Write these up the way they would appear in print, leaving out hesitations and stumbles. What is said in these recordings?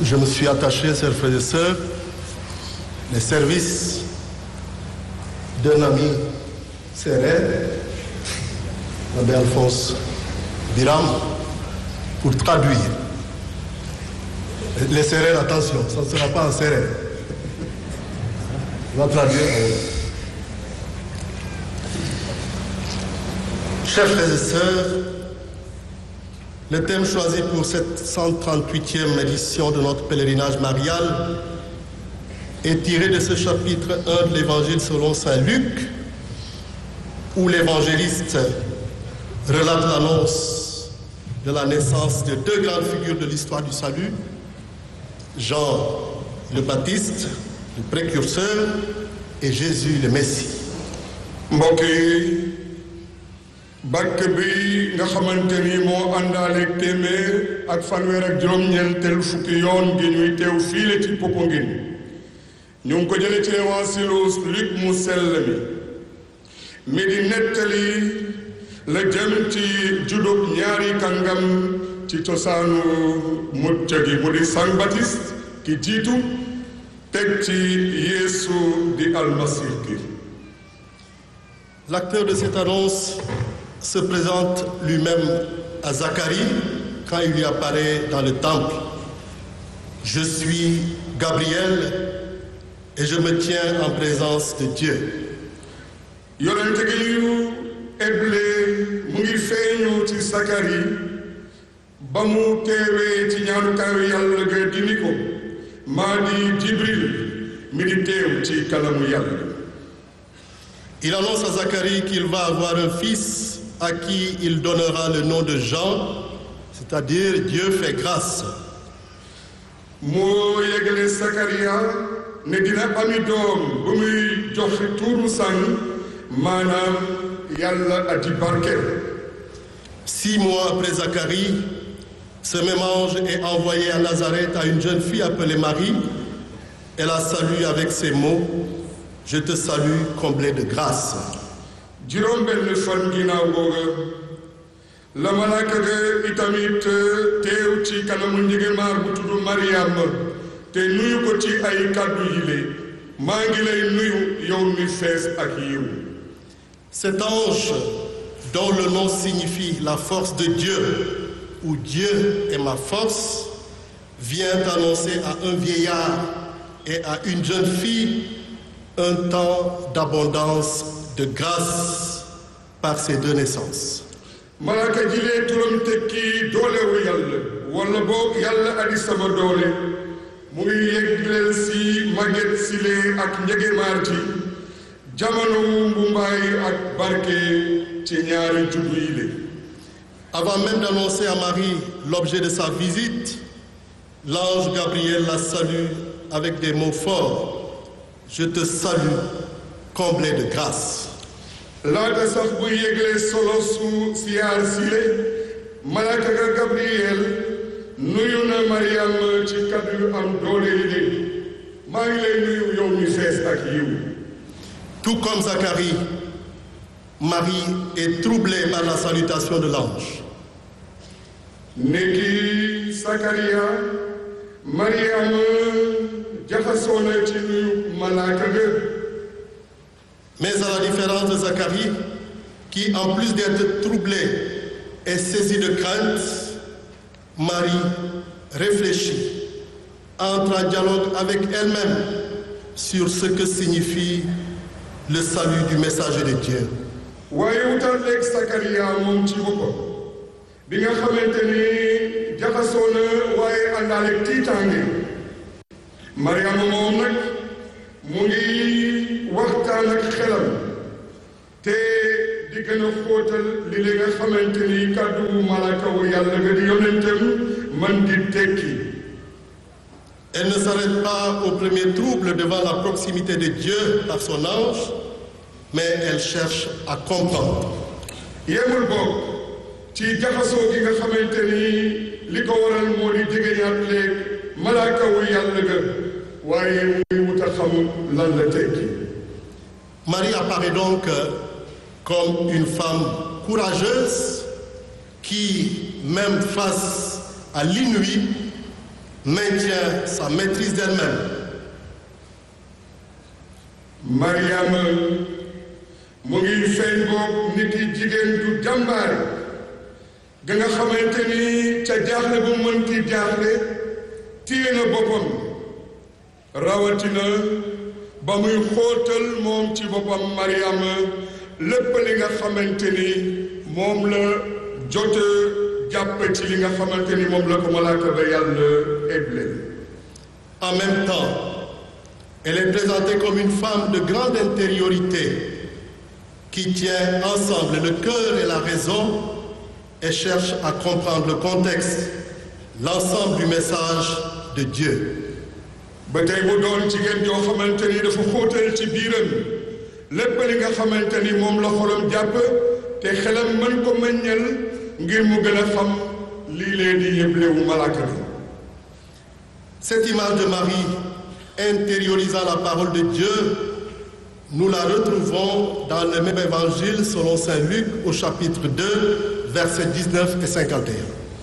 je me suis attaché, chers frères et sœurs, les services d'un ami sérère, l'abbé Alphonse Biram, pour traduire. Les sérères, attention, ça ne sera pas en sérère. On va traduire. Chers frères et sœurs, le thème choisi pour cette 138e édition de notre pèlerinage marial est tiré de ce chapitre 1 de l'Évangile selon saint Luc, où l'évangéliste relate l'annonce de la naissance de deux grandes figures de l'histoire du salut, Jean le Baptiste, le précurseur, et Jésus le Messie. mbokk yi bàkk bi nga xamante ni moo àndaaleeg téeméer ak fanweer ak juróom-ñeenteel fukki yoon gi ñuy teew fiile ci Popenguine ñu ngi ko jële ci Évangile Luc mu sell mi di nettali la jëm ci juddub ñaari kàngam ci cosaanu mucc gi mu di Saint Baptiste ki jiitu teg ci Yeesu di almasih gi. L'acteur de cette annonce se présente lui-même à Zacharie quand il lui apparaît dans le temple. Je suis Gabriel et je me tiens en présence de Dieu. yonente gi ñu eble mu ngi feeñu ci Zacharie ba mu teewee ci ñaanukaayu yàlla ga di ni ko maa di Jibril mi di teew ci kanamu yàlla. Il annonce à Zacharie qu'il va avoir un fils à qui il donnera le nom de Jean, c'est-à-dire Dieu fait grâce. moo yegale Zacharia ne dina ami doom bu muy joxe tuuru sang maanaam yàlla aji barkeel. 6 mois après Zacharie, ce même ange est envoyé à Nazareth à une jeune fille appelée Marie. Elle la salue avec ces mots: je te salue, comblée de grâce. juróom-benn fan ginnaaw googa la malaaka ga itamit teew ci kanamu njëgëmaar bu tudd Mariam te nuyu ko ci ay kàddu yile maa ngi lay nuyu yow mi fees ak yiw. Cet ange, dont le nom signifie la force de Dieu ou Dieu est ma force, vient annoncer à un vieillard et à une jeune fille un temps d'abondance de grâce par ces deux naissances. malaaka jilee turam tekki doolewu yàlla wala boog yàlla adi sama doole mu ngi yeggleel si màgget sile ak njegemaar ci jamono mbumbaay ak barke ci ñaari juddu yile. Avant même d'annoncer à Marie l'objet de sa visite, l'ange Gabriel la salue avec des mots forts: je te salue, comblée de grâce. laata sax bu yéglee solo su siyaar sile malaaka ga Gabriel nuyu na Mariam ci kaddu yu am doole yi de maa ngi lay nuyu yow mi fees ak yiw. Tout comme Zacharie, Marie est troublée par la salutation de l'ange. Neki Zacharia Mariam jaxasoo na ci nuyu malaaka ga. Mais à la différence de Zacharie, qui en plus d'être troublée est saisie de crainte, Marie réfléchit, entre en dialogue avec elle-même sur ce que signifie le salut du messager de Dieu. waaye wutal leeg Zacharia moom ci boppam bi nga xamante ni jaxasoo na waaye àndaaleeg tiitaange Mariam moom nag mu ngi waxtaan ak xelam te di gën a xóotal li nga xamante ni kàddu malaaka wu yàlla nga di yonentam man di tekki. Elle ne s'arrête pas au premier trouble devant la proximité de Dieu par son ange, mais elle cherche à comprendre. yemul boog ci jaxasoo gi nga xamante ni li ko waral moo di jegeñaat léeg malaaka wu yàlla ga waaye muy wut a xam lan la tekki. Marie apparaît donc comme une femme courageuse qui, même face à l'inouï, maintient sa maîtrise d'elle-même. Mariama mu ngi feeñ boog nit yi jigéen du jàmbaare ga nga xamante ni ca jaaxle bu mënti jaaxle téye na boppam rawatina ba muy xóotal moom ci boppam Mariama lépp li nga xamante ni moom la jote jàpp ci li nga xamante ni moom la ko malaaka ba yàlla éble. En même temps, elle est présentée comme une femme de grande intériorité qui tient ensemble le cœur et la raison et cherche à comprendre le contexte, l'ensemble du message de Dieu. ba tey mu doon jigéen joo xamante ni dafa xóotal ci biiram lépp li nga xamante ni moom la xolam jàpp te xelam mën ko meññal ngir mu gën a xam lii leen di yëblewu malaaka bi. Cette image de Marie intériorisant la parole de Dieu, nous la retrouvons dans le même évangile selon saint Luc au chapitre 2, versets 19 et 51.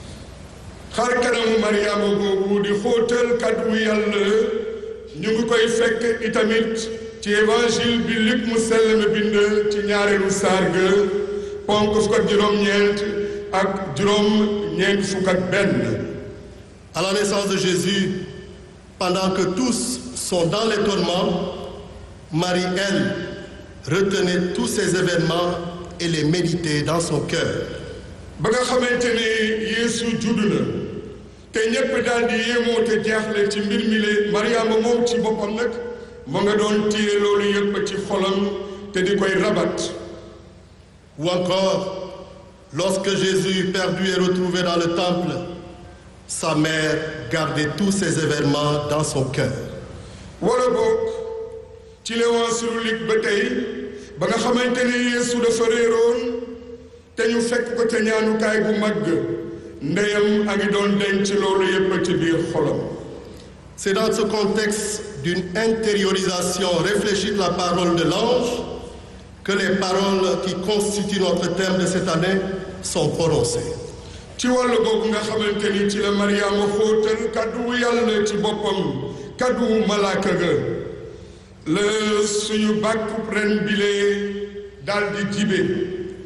xar kanamu Mariama boobu di xóotal kàddu yàlla ñu ngi koy fekk itamit ci évangile bi Luc mu sell mi bind ci ñaareelu saar ga ponk fukk ak juróom-ñeent ak juróom-ñeent fukk ak benn. À la naissance de Jésus, pendant que tous sont dans l'étonnement, Marie, elle, retenait tous ces événements et les méditait dans son cœur. ba nga xamante ne Yeesu juddu na te ñépp daal di yéemoo te jaaxle ci mbir mi le Mariama moom ci boppam nag mu nga doon téye loolu yépp ci xolam te di koy rabat. Ou encore, lorsque Jésus eut perdu et retrouvé dans le temple, sa mère gardait tous ces événements dans son cœur. wala boog ci l'Évangile Luc ba tey ba nga xamante ne Yeesu dafa réeroon te ñu fekk ko ca ñaanukaay bu mag ndeyam a ngi doon denc loolu yépp ci biir xolam. C'est dans ce contexte d'une intériorisation réfléchie de la parole de l'ange que les paroles qui constituent notre thème de cette année sont prononcées. ci wàllu boobu nga xamante ni ci la Mariama xóotal kàddu yàlla ci boppam kàddu malaaka ga la suñu bàkku ren bile daal di jibe.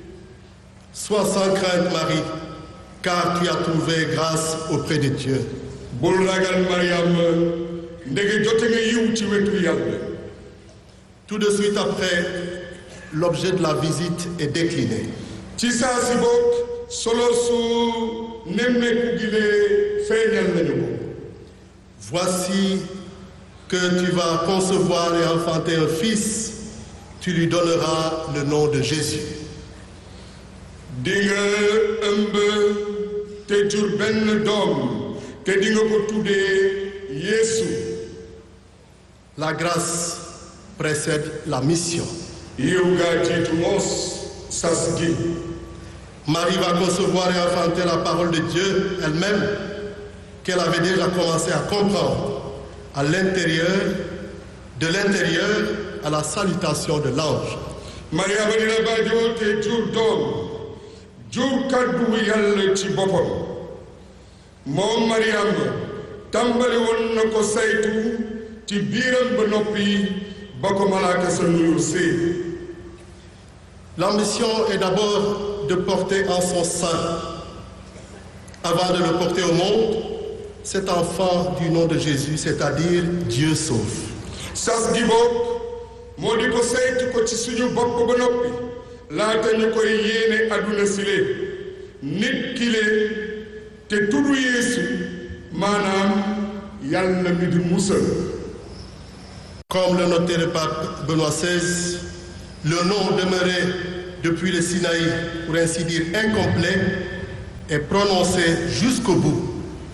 Sois sans crainte, Marie, car tu as trouvé grâce auprès de Dieu. bul ragal Mariama ndege jote nga yiw ci wetu yàlla. Tout de suite après, l'objet de la visite est décliné. ci saa si boog solo su nemmeeku gi lee feeñal nañu ko. Voici que tu vas concevoir et enfanter un fils, tu lui donneras le nom de Jésus. di nga ëmb te jur benn doom te di nga ko tuddee Yeesu. La grâce précède la mission. yiw gaa jiitu moos sas gi. Marie va concevoir et enfanter la parole de Dieu elle-même, qu'elle avait déjà commencé à comprendre à l'intérieur, de l'intérieur à la salutation de l'ange. Mariama dina baajoo te jur doom jur kàddu yàlla ci boppam. moom Mariama tàmbali woon na ko saytu ci biiram ba noppi ba ko malaaka sa nuyu see. L'ambition est d'abord de porter en son sein, avant de le porter au monde, cet enfant du nom de Jésus, c'est-à-dire Dieu sauve. sas gi boog moo di ko saytu ko ci suñu bopp ba noppi laata ñu koy yéene àdduna sile nit ki le te tuddu Yeesu maanaam yàlla mi di musal. Comme le notait le pape Benoît XVI, le nom demeuré depuis le Sinaï, pour ainsi dire incomplet, est prononcé jusqu'au bout.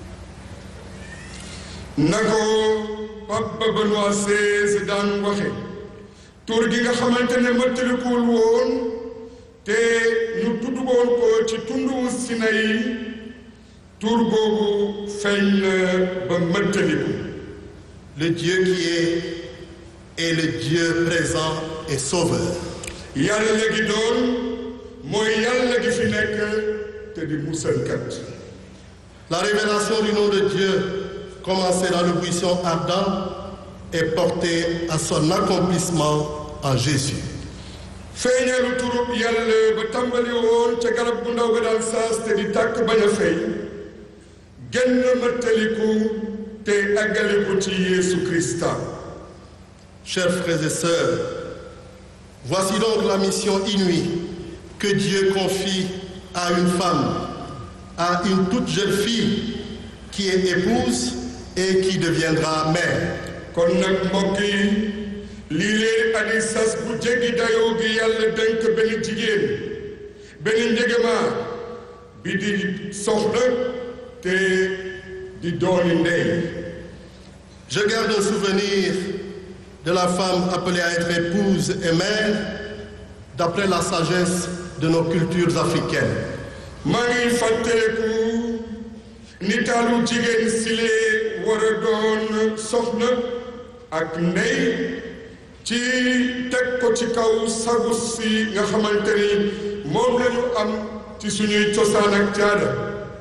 na ko Pape Benoît XVI daan waxe tur gi nga xamante ne mëttalikuwul woon te ñu tudd woon ko ci tundu Sinaï tur boobu feeñ na ba mëttaliku. Le Dieu qui est le Dieu présent et sauveur. yàlla gi doon mooy yàlla gi fi nekk te di musalkat. La révélation du nom de Dieu commencé dans le buisson ardent est porté à son accomplissement en Jésus. feeñalu turub yàlla ba tàmbali woon ca garab bu ndaw ga daan saas te di tàkk bañ a fay génn mattaliku te àggaliku ci Yeesu Krista. Chers frères et sœurs, voici donc la mission inouïe que Dieu confie à une femme, à une toute jeune fille qui est épouse et qui deviendra mère. kon nag mbokk yi lii leen adi sas bu jéggi dayoo gi yàlla dénk benn jigéen benn njëgëmaa bi di soxna te di dooni ndey. Je garde un souvenir de la femme appelée à être épouse et mère d'après la sagesse de nos cultures africaines. maa ngi fàttaliku nitaalu jigéen sile war a doon soxna ak ndey ci teg ko ci kaw sagu si nga xamante ni moom la ñu am ci suñuy cosaan ak caada.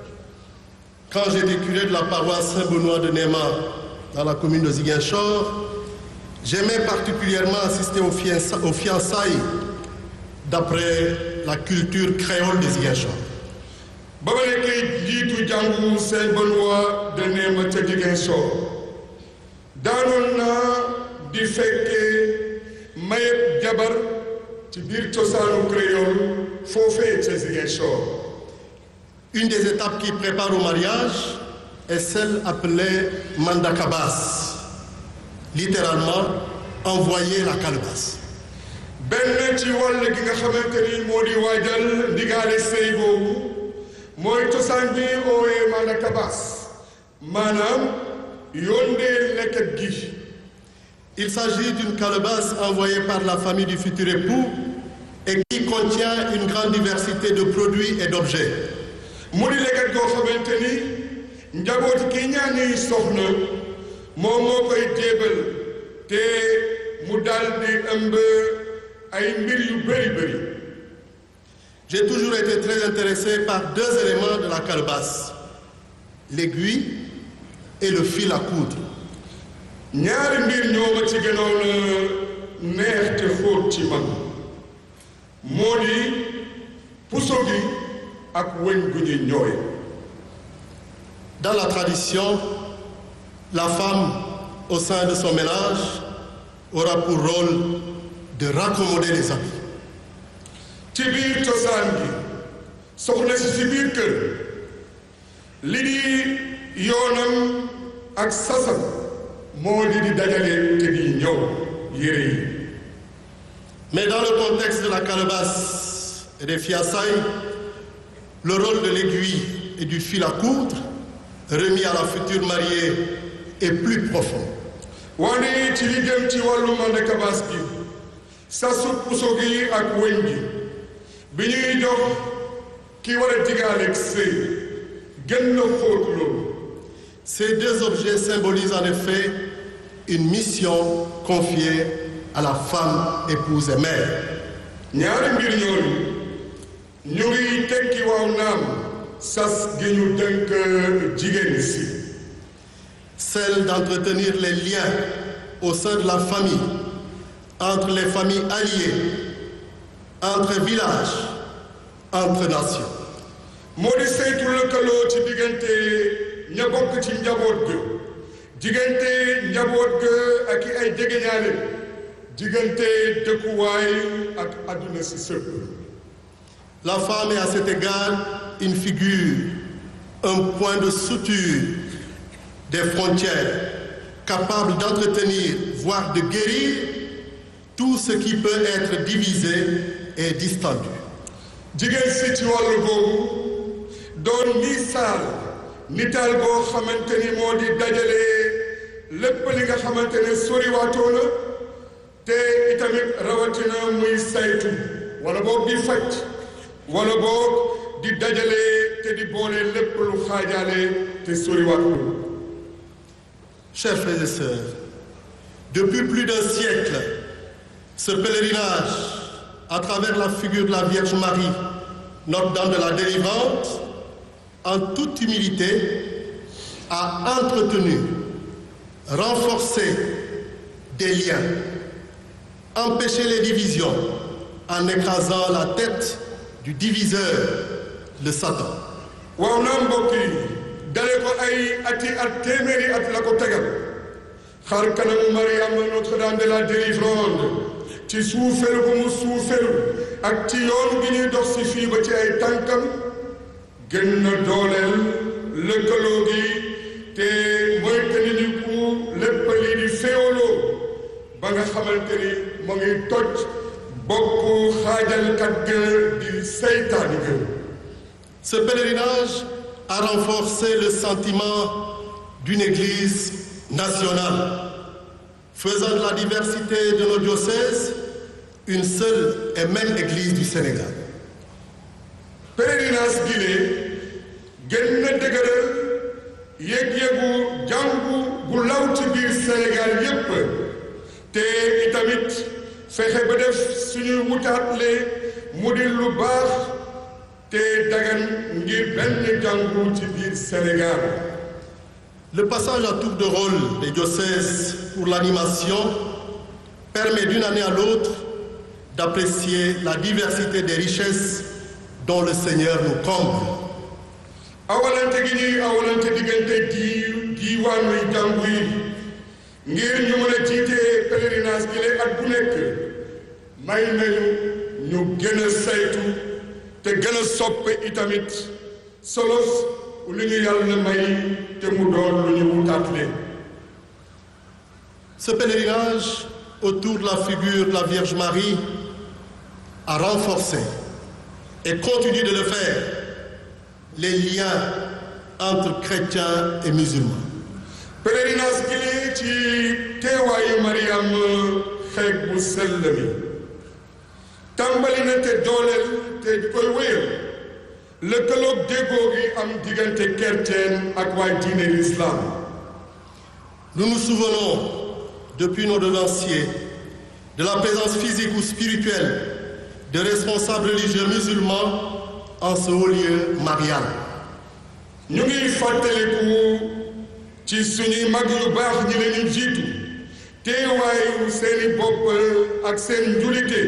Quand j'étais curé de la paroisse Saint-Benoît de Néma dans la commune de Ziguinchor, j'aimais particulièrement assister aux fiançailles d'après la culture créole de Ziguinchor. ba ma nekkee jiitu jàngu Saint-Benoît de Néma ca Ziguinchor daanoon naa di fekkee mayeb jabar ci biir cosaanu créole foofee ca Ziguinchor. Une des étapes qui prépare au mariage est celle appelée mandakabas, littéralement envoyer la calebasse. benn ci wàll gi nga xamante ni moo di waajal ndigaale sëy boobu mooy cosaan bi oowee mandakabas maanaam yóndee lekkat gi. Il s'agit d'une calebasse envoyée par la famille du futur époux et qui contient une grande diversité de produits et d'objets. mu di lekkat goo xamante ni njabooti ki ñaani soxna moom moo koy jéebal te mu dal di ëmb ay mbir yu bëri bëri. J'ai toujours été très intéressé par deux éléments de la calebasse, l'aiguille et le fil à coudre. ñaari mbir ñoo ma ci gënoon neex te xóot ci man moo di puso gi ak wëñ gu ñu ñooy. Dans la tradition, la femme au sein de son ménage aura pour rôle de raccommoder les habits. ci biir cosaan gi soxna si biir kër li di yoonam ak sasam moo di dajale te di ñëw yére yi. Mais dans le contexte de la calebasse et des fiançailles, le rôle de l'aiguille et du fil à coudre remis à la future mariée est plus profond. wane ci li jëm ci wàllu mandakabas gi sasu puso gi ak wëñ gi bi ñuy jox ki war a digaaleeg sëy gën na xóot loolu. Ces deux objets symbolisent en effet une mission confiée à la femme épouse et mère. ñaari mbir ñooñu ñu ngi tekki waaw naam sas gi ñu dënk jigéen si. Celle d'entretenir les liens au sein de la famille, entre les familles alliées, entre villages, entre nations. moo di saytu lëkkaloo ci diggante ña bokk ci njaboot ga diggante njaboot ga ak i ay jegeñaale diggante dëkkuwaay ak àdduna si sëpp. La femme est à cet égard une figure, un point de suture des frontières, capable d'entretenir, voire de guérir tout ce qui peut être divisé et distendu. jigéen si ci wàllu boobu doon misaal nitaal boo xamante ni moo di dajale lépp li nga xamante ne soriwaatoo na te itamit rawatina muy saytu wala boog di faj wala boog di dajale te di boole lépp lu xaajaale te soriwaatoo. Chers frères et sœurs, depuis plus d'un siècle, ce pèlerinage, à travers la figure de la Vierge Marie, Notre-Dame de la Délivrance, en toute humilité, a entretenu, renforcé des liens, empêché les divisions en écrasant la tête du diviseur, le Satan. waaw naa mbokk yi dale ko ay ati at téeméeri at la ko tegal xar kanamu Mariama Notre-Dame de la Délivrance ci suufelu bu mu suufelu ak ci yoon gi ñuy dox si fii ba ci ay tànkam gën na dooleel lëkkaloo gi te mooy te ni ku lépp lii di féewaloo ba nga xamante ni mu ngi toj bokku xaajalkat ga di seytaani ga. Ce pèlerinage a renforcé le sentiment d'une Église nationale, faisant de la diversité de nos diocèses une seule et même Église du Sénégal. Pèlerinage gi ne gën na dëgëral yëg-yëgu jàngu gu law ci biir Sénégal yépp te itamit fexe ba def suñuy wutaatle mu di lu baax te dagan ngir benn jàngu ci biir Sénégal. Le passage à tour de rôle des diocèses pour l'animation permet d'une année à l'autre d'apprécier la diversité des richesses dont le Seigneur nous comble. awalante gi ñuy awalante diggante diiwaanu jàngu yi ngir ñu mën a jiite pèlerinage gi lay at bu nekk may nañu ñu gën a saytu te gën a soppe itamit solos lu ñu yàlla may te mu doon lu ñu wutaatle. Ce pèlerinage autour de la figure de la Vierge Marie a renforcé et continue de le faire les liens entre chrétiens et musulmans. Pèlerinage gi li ci teewaayu Mariam xeeg bu sell mi tàmbali na te dooleel te di koy wéyal lëkkaloog déggoo gi am diggante chrétien ak waa diine l'islam. Nous nous souvenons depuis nos devanciers de la présence physique ou spirituelle de responsables religieux musulmans en ce haut lieu marial. ñu ngi fàttaliku ci suñuy mag yu baax ñi leen jiitu teewaayu seeni bopp ak seen njulite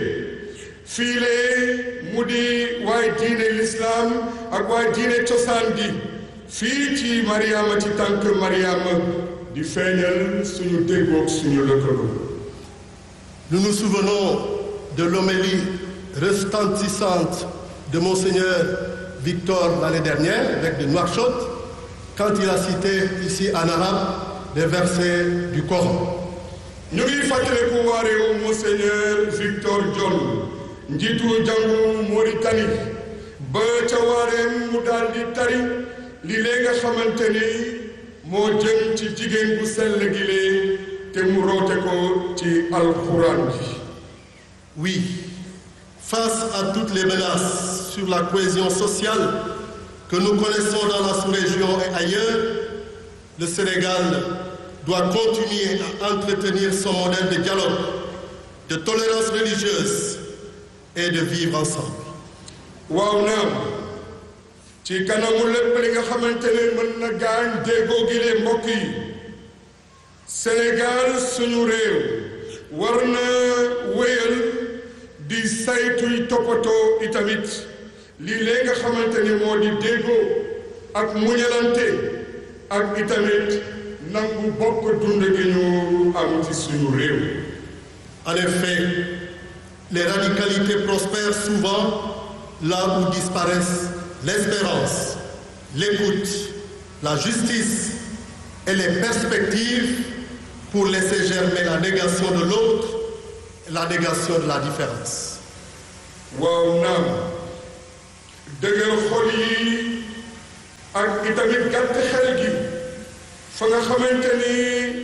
fiile mu di waay diine l'islam ak waay diine cosaan gi fii ci Mariama ci tànk Mariama di feeñal suñu déggoog suñu lëkkaloo. Nous nous souvenons de l'homélie retentissante de Monseigneur Victor l'année dernière, évêque de Nouakchott, quand il a cité ici en arabe des versets du Coran. ñu ngi fàttaliku waa réew Monseigneur Victor Dione njiitu jàngu Mauritanie ba ca waareem mu daal di tari li lee nga xamante ni moo jëm ci jigéen bu sell gi lee te mu roote ko ci alxuraan bi. Oui, face à toutes les menaces sur la cohésion sociale que nous connaissons dans la sous-région et ailleurs, le Sénégal doit continuer à entretenir son modèle de dialogue, de tolérance religieuse et de vivre ensemble. waaw naam ci kanamu lépp li nga xamante ne mën na gaañ déggoo gi lee mbokk yi Sénégal suñu réew war na wéyal di saytuy toppatoo itamit lii lee nga xamante ne moo di déggoo ak muñalante ak itamit nangu bokk dund gi ñu am ci suñu réew. En effet, les radicalités prospèrent souvent là où disparaissent l'espérance, l'écoute, la justice et les perspectives pour laisser germer la négation de l'autre, la négation de la différence. waaw naam dëgër xol yi ak itamit gàtt xel gi fa nga xamante ni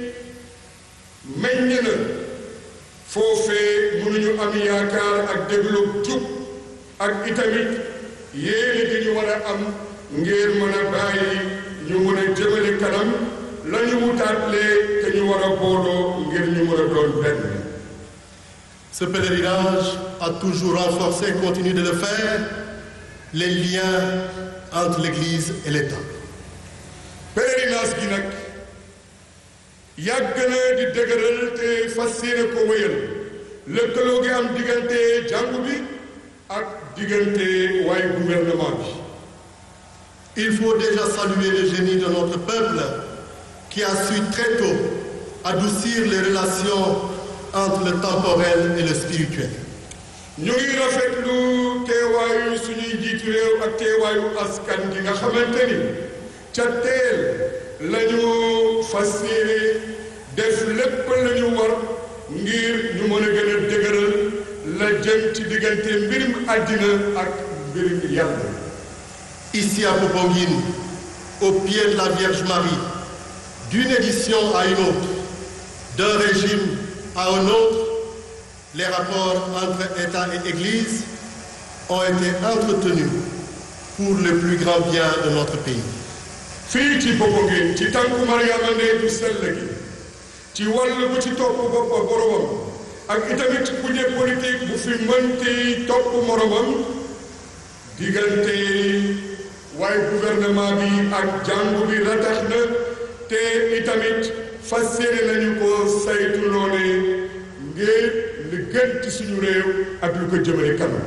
meññ na foofee mënuñu am yaakaar ak déglu jub ak itamit yéene gi ñu war a am ngir mën a bàyyi ñu mën a jëmale kanam la ñu wutaatlee te ñu war a booloo ngir ñu mën a doon benn. Ce pèlerinage a toujours renforcé et continue de le faire les liens entre l'Église et l'État. Pèlerinage pèlerinage gi nag yàgg na di dëgëral te fas yéene ko wéyal lëkkaloo gi am diggante jàngu bi ak diggante waaye gouvernement bi. Il faut déjà saluer le génie de notre peuple qui a su très tôt adoucir les relations entre le temporel et le spirituel. ñu ngi rafetlu teewaayu suñuy jiitu réew ak teewaayu askan gi nga xamante ni ca teel lañu fas yéene def lépp lañu war ngir ñu mën a gën a dëgëral la jëm ci diggante mbirum àddina ak mbirum yàlla. Ici à Popenguine, au pied de la Vierge Marie, d'une édition à une autre, d'un régime à un autre, les rapports entre État et Église ont été entretenus pour le plus grand bien de notre pays. fii ci Popenguine ci tànku Mariama Ndey ju sell gi ci wàll bu ci topp bopp boromam ak itamit ci kuje politique bu fi mënti topp moromam diggante waaye gouvernement bi ak jàngu bi ratax na te itamit fas yéene nañu ko saytu loole ngir li gën ci suñu réew ak lu ko jëmale kanam.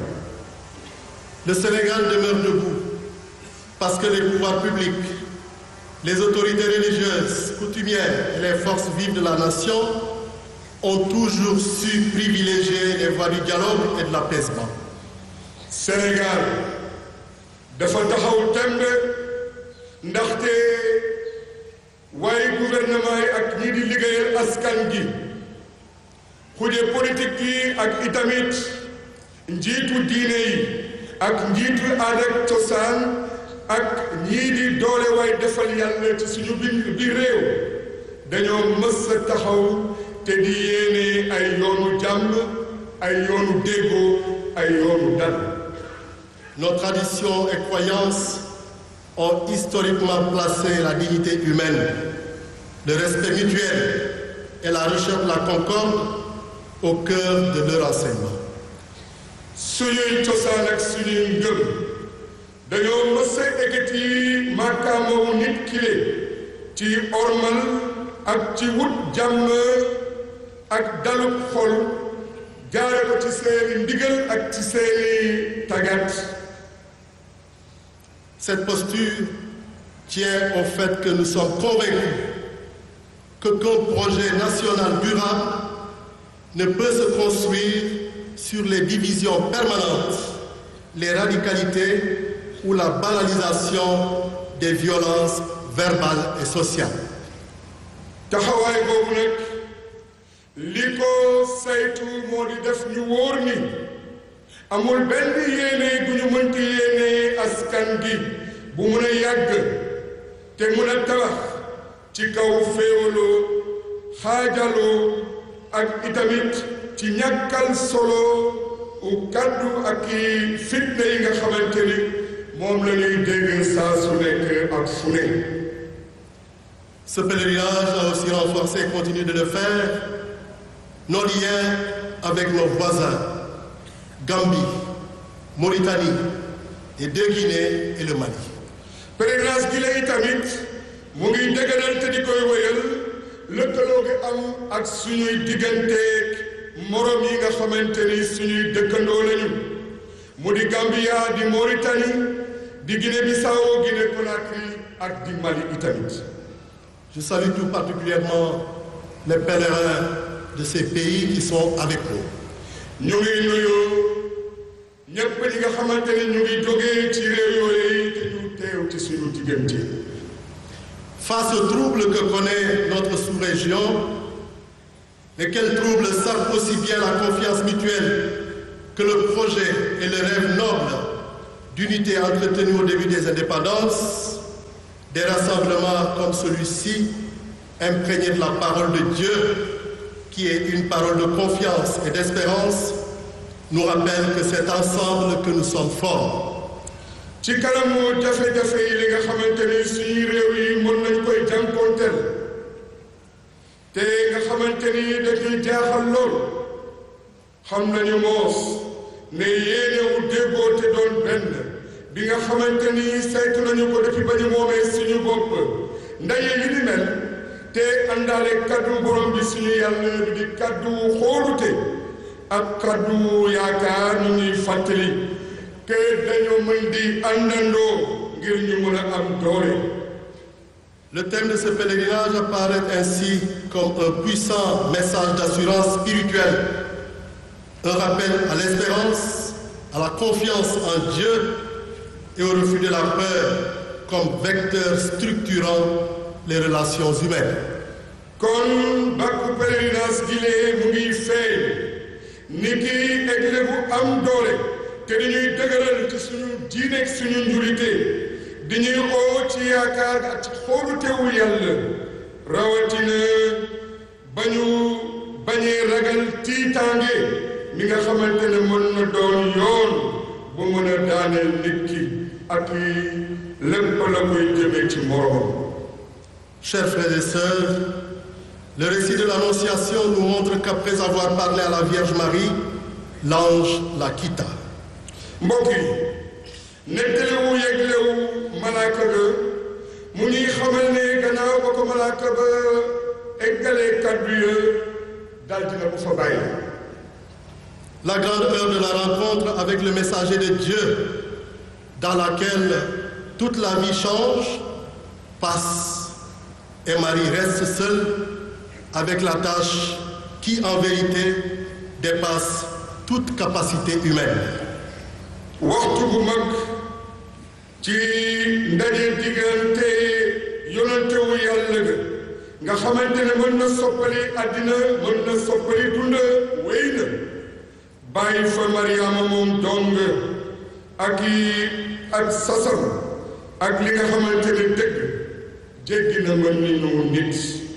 Le Sénégal demeure debout parce que les pouvoirs publics, les autorités religieuses, coutumières et les forces vives de la nation ont toujours su privilégier les voies du dialogue et de l'apaisement. Sénégal dafa taxaw tembe ndaxte waaye gouvernement yi ak ñi di liggéeyal askan gi xuje politique yi ak itamit njiitu diine yi ak njiitu aada ak cosaan ak ñii di doole waay defal yàlla ci suñu biir réew dañoo mës a taxaw te di yéene ay yoonu jàmm ay yoonu déggoo ay yoonu dal. Nos traditions et croyances ont historiquement placé la dignité humaine, le respect mutuel et la recherche de la concorde au cœur de leur enseignement. suñuy cosaan ak suñuy ngëm dañoo mës a ekkati màkkaamawu nit kile ci ormal ak ci wut jàmm ak dalub xol jaare ko ci seeni ndigal ak ci seeni tagat. Cette posture tient au fait que nous sommes convaincus qu'aucun projet national durable ne peut se construire sur les divisions permanentes, les radicalités ou la banalisation des violences verbales et sociales. taxawaay boobu nag li ko saytu moo di def ñu wóor ni amul benn yéene gu ñu mënti yéene askan gi bu mun a yàgg te mun a tabax ci kaw féewaloo xaajaloo ak itamit ci ñàkkal solo u kaddu ak i fitna yi nga xamante ni moom la ñuy dégg saa su nekk ak fu ne. Ce pèlerinage a aussi renforcé et continue de le faire nos liens avec nos voisins, Gambie, Mauritanie et deux Guinées et le Mali. pèlerinage gi la itamit mu ngi dëgëral te di koy wéyal lëkkaloo gi am ak suñuy digganteeg morom yi nga xamante ni suñuy dëkkandoo lañu mu di Gambia di Mauritanie di Guinée-Bissau Guinée-Conakry ak di Mali itamit. Je salue tout particulièrement les pèlerins de ces pays qui sont avec nous. ñu ngi nuyu ñëpp ñi nga xamante ni ñu ngi jógee ci réew yooyu te ñu teew ci suñu diggante. Face aux troubles que connaît notre sous-région, lesquels troubles sapent aussi bien la confiance mutuelle que le projet et le rêve noble d'unité entretenu au début des indépendances, des rassemblements comme celui-ci, imprégnés de la parole de Dieu, qui est une parole de confiance et d'espérance, nous rappelle que c'est ensemble que nous sommes forts. ci kanamu jafe-jafe yi li nga xamante ni suñu réew yi mën nañ koy jànkoonteel te nga xamante ni dañuy jaaxal lool xam nañu moos ne yéenewu déggoo te doon benn bi nga xamante ni saytu nañu ko depuis ba ñu moomee suñu bopp ndaje yi ni mel te àndaale kaddu borom bi suñu yàlla bi di kaddu xoolute ak kaddu yaakaar ñu ñuy fàttali que dañoo mën di àndandoo ngir ñu mën a am doole. Le thème de ce pèlerinage apparaît ainsi comme un puissant message d'assurance spirituelle, un rappel à l'espérance, à la confiance en Dieu et au refus de la peur comme vecteur structurant les relations humaines. kon bàkku pèlerinage gi lee mu ngi feeñ ni ki église bu am doole te dañuy dëgëral ci suñu diine ak suñu njurite dañuy oo ci yaakaar ak xoolutewu yàlla rawatina bañee ragal tiitaange mi nga xamante ne mën na doon yoon bu mën a daaneel nit ki ak lépp la koy jëmee ci moroom. Chers frères et sœurs, le récit de l'Annonciation nous montre qu'après avoir parlé à la Vierge Marie, l'ange la quitta. mbokk yi nettaliwu yeglewu malaaka ga mu ñuy xamal ne gannaaw ba ko malaaka ba eggalee kàddu ya daal dina ko fa bàyyi. La grande heure de la rencontre avec le messager de Dieu, dans laquelle toute la vie change, passe, et Marie reste seule avec la tâche qui, en vérité, dépasse toute capacité humaine. waxtu bu mag ci ndaje diggante yonentewu yàlla ga nga xamante ne mën na soppali àddina mën na soppali dund wéy na bàyyi fa Mariama moom dong ak sasam ak li nga xamante ne dëgg jéggi na mën ni nu nit.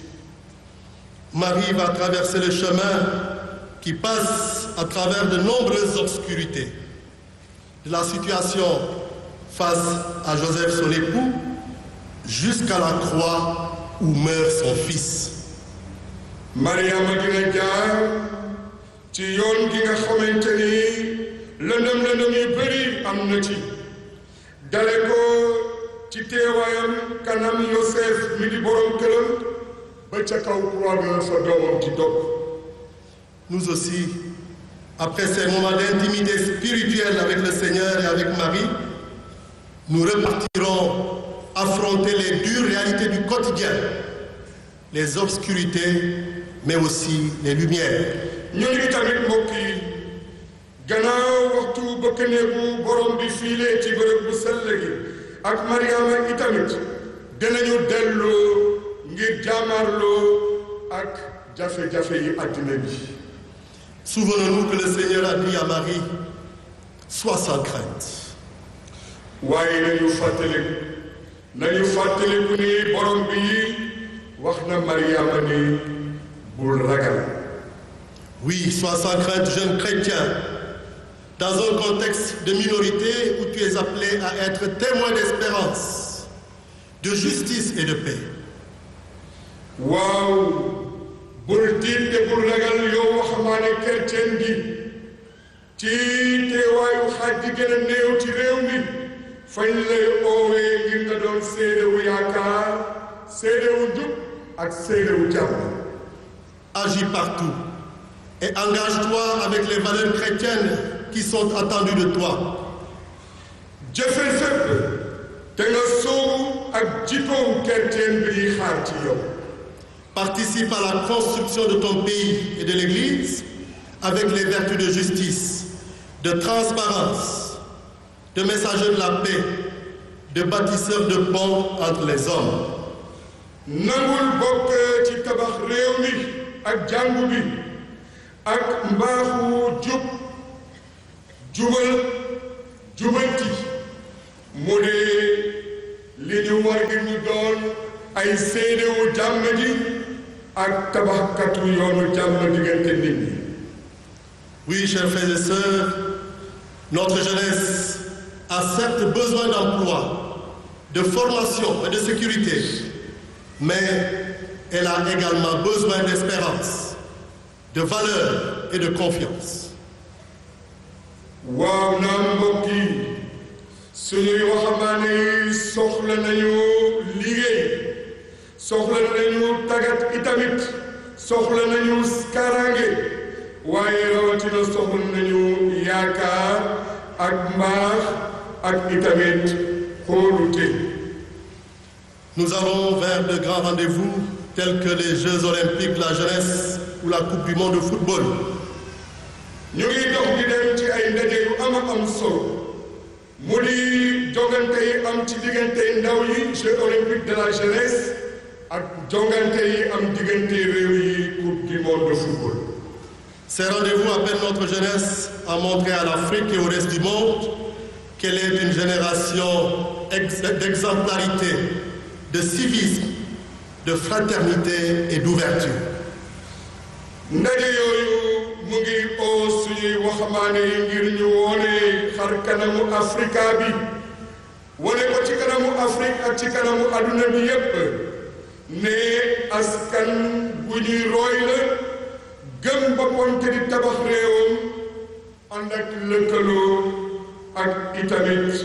Marie va traverser le chemin qui passe à travers de nombreuses obscurités. De la situation face à Joseph son époux jusqu'à la croix où meurt son fils. Mariama dina jaar ci yoon gi nga xamante ni lëndëm yu bëri am na ci dale ko ci teewaayam kanam Yosef mi di borom këram ba ca kaw croix ga fa doomam di dog. Nous aussi, après ces moments d'intimité spirituelle avec le Seigneur et avec Marie, nous repartirons affronter les dures réalités du quotidien, les obscurités, mais aussi les lumières. ñu ngi tamit mbokk yi gannaaw waxtu bëkk néegu borom bi fiilee ci bërëb bu sell gi ak Mariama itamit dinañu delloo ngir jaamarloo ak jafe-jafe yi àddina bi. Souvenons-nous que le Seigneur a dit à Marie, sois sans crainte. waaye nañu fàttaliku ni borom bi wax na Mariama ni bul ragal. Oui, sois sans crainte, jeune chrétien. Dans un contexte de minorité où tu es appelé à être témoin d'espérance, de justice et de paix. waaw bul tiit te bul ragal yow waxambaane chrétien gi ci teewaayu xaaj di gën a néew ci réew mi fañ lay oowee ngir nga doon séedewu yaakaar séedewu njub ak séedewu jàmm. Agis partout et engage-toi avec les valeurs chrétiennes qui sont attendues de toi. jëfel fépp te nga soobu ak jikkoom chrétien bi ñuy xaar ci yow. Participe à la construction de ton pays et de l'Église avec les vertus de justice, de transparence, de messager de la paix, de bâtisseur de ponts entre les hommes. nangul bokk ci tabax réew mi ak jàngu bi ak mbaaxu jubanti mu dee li ñu war ngir ñu doon ay séedewu jàmm ji ak tabaxkatu yoonu jàmm diggante nit ñi. Oui, chers frères et sœurs, notre jeunesse a certes besoin d'emploi, de formation et de sécurité, mais elle a également besoin d'espérance, de valeur et de confiance. waaw naa mbokk yi suñuy waxambaane yi soxla nañu liggéey soxla nañu tàggat itamit soxla nañu kaaraange waaye rawatina soxla nañu yaakaar ak mbaax ak itamit xoolute. Nous allons vers de grands rendez-vous tels que les Jeux olympiques, la jeunesse ou la Coupe du monde de football. ñu ngi dox di dem ci ay ndaje yu am solo mu di jongante yi am ci diggante ndaw yi Jeux olympiques de la jeunesse ak jongante yi am diggante réew yi Coupe du monde de football. Ces rendez-vous appellent notre jeunesse à montrer à l'Afrique et au reste du monde qu'elle est une génération d'exemplarité, de civisme, de fraternité et d'ouverture. ndaje yooyu mu ngi oo suñuy waxambaane yi ngir ñu wone xar kanamu Afrika bi wone ko ci kanamu Afrique ak ci kanamu adduna bi yépp ne askan bu ñuy roy la gëm boppam te di tabax réewam ànd ak lëkkaloo ak itamit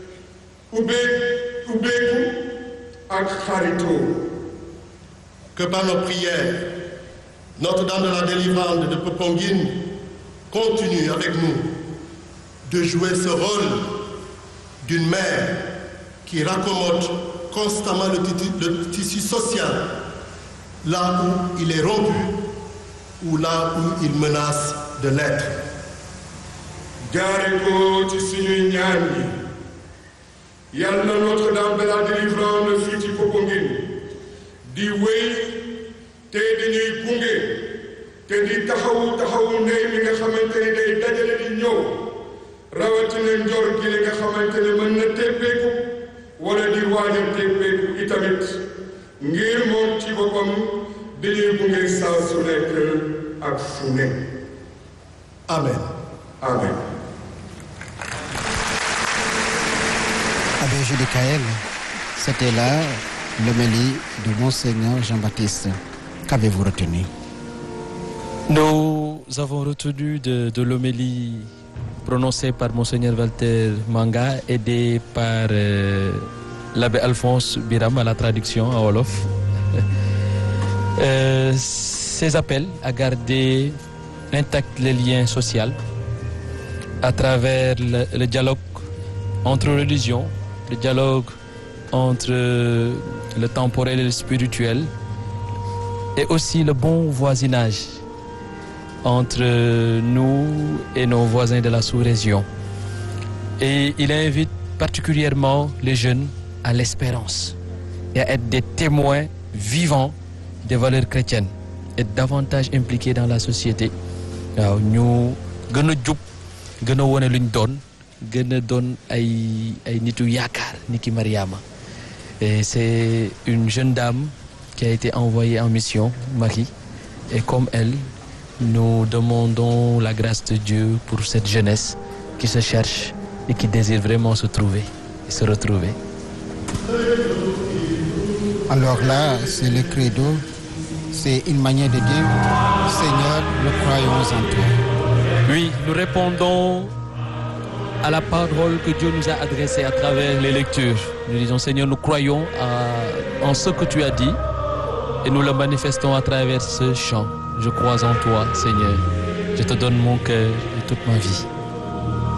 ubbeeku ak xaritoo. Que par nos prières, Notre-Dame de la Délivrance de Popenguine continue avec nous de jouer ce rôle d'une mère qui raccommode constamment le tissu social là où il est rompu ou là où il menace de l'être. jaare ko ci suñuy ñaan yi yàlla Notre-Dame de la Délivrance fii ci Popenguine di wéy te dañuy gunge te di taxawu ndey mi nga xamante ni day dajale di ñëw rawatina njor gi li nga xamante ne mën na teppeeku wala di waaj a teppeeku itamit ngir moom ci boppam dañuy gunge saa su nekk ak fu ne. Amen. Amen. Abbé Jules Kael, c'était là l'homélie de Monseigneur Jean-Baptiste. Qu'avez-vous retenu? Nous avons retenu de l'homélie prononcée par Monseigneur Walter Manga, aidé par l'abbé Alphonse Biram à la traduction en Wolof. Ces appels à garder intacts les liens sociaux à travers le dialogue entre religions, le dialogue entre le temporel et le spirituel, et aussi le bon voisinage entre nous et nos voisins de la sous-région. Et il invite particulièrement les jeunes à l'espérance et à être des témoins vivants des valeurs chrétiennes et davantage impliqués dans la société. waaw ñu gën a jub gën a wone luñ doon gën a doon ay nitu yaakaar ni ki Mariama. Et c'est une jeune dame qui a été envoyée en mission, Marie, et comme elle, nous demandons la grâce de Dieu pour cette jeunesse qui se cherche et qui désire vraiment se trouver et se retrouver. Alors là, c'est le credo, c'est une manière de dire, Seigneur, nous croyons en toi. Oui, nous répondons à la parole que Dieu nous a adressée à travers les lectures. Nous disons, Seigneur, nous croyons en ce que tu as dit et nous le manifestons à travers ce chant. Je crois en toi, Seigneur. Je te donne mon cœur et toute ma vie.